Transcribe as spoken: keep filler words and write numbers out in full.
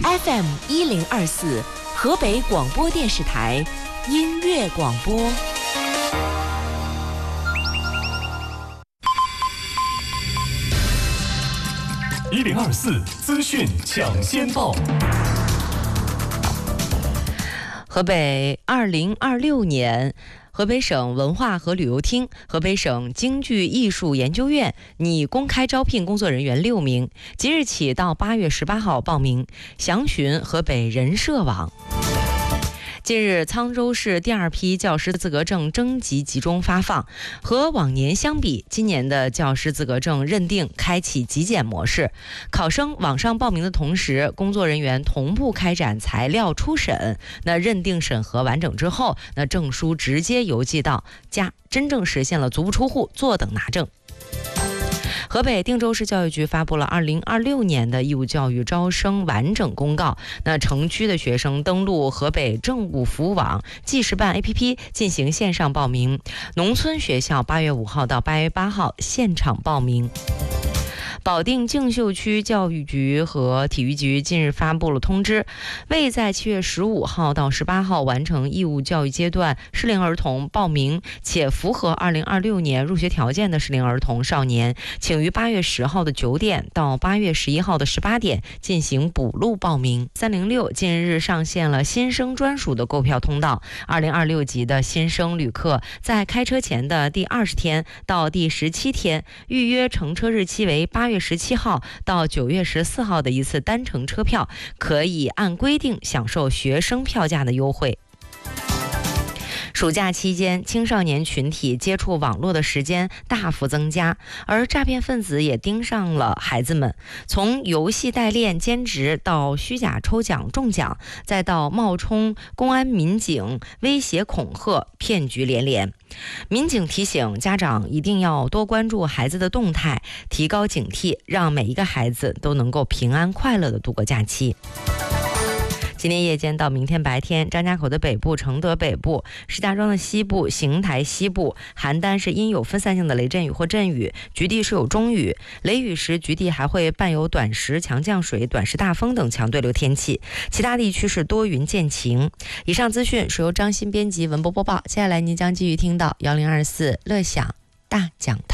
F M 一零二四，河北广播电视台音乐广播。 一零二四资讯抢先报。 河北二零二六年，河北省文化和旅游厅、河北省京剧艺术研究院拟公开招聘工作人员六名，即日起到八月十八号报名，详询河北人社网。近日，沧州市第二批教师资格证征集集中发放。和往年相比，今年的教师资格证认定开启极简模式，考生网上报名的同时，工作人员同步开展材料初审。那认定审核完整之后，那证书直接邮寄到家，真正实现了足不出户，坐等拿证。河北定州市教育局发布了二零二六年的义务教育招生完整公告。那城区的学生登录河北政务服务网、记事办 A P P 进行线上报名，农村学校八月五号到八月八号现场报名。保定静秀区教育局和体育局近日发布了通知，未在七月十五号到十八号完成义务教育阶段适龄儿童报名且符合二零二六年入学条件的适龄儿童少年，请于八月十号的九点到八月十一号的十八点进行补录报名。三零六近日上线了新生专属的购票通道，二零二六级的新生旅客在开车前的第二十天到第十七天，预约乘车日期为八月十七号到九月十四号的一次单程车票，可以按规定享受学生票价的优惠。暑假期间，青少年群体接触网络的时间大幅增加，而诈骗分子也盯上了孩子们。从游戏代练兼职到虚假抽奖中奖，再到冒充公安民警威胁恐吓，骗局连连。民警提醒家长一定要多关注孩子的动态，提高警惕，让每一个孩子都能够平安快乐地度过假期。今天夜间到明天白天，张家口的北部、承德北部、石家庄的西部、邢台西部、邯郸是阴有分散性的雷阵雨或阵雨，局地是有中雨，雷雨时局地还会伴有短时强降水、短时大风等强对流天气，其他地区是多云见晴。以上资讯是由张鑫编辑文播播报，接下来您将继续听到幺零二四乐享大讲堂。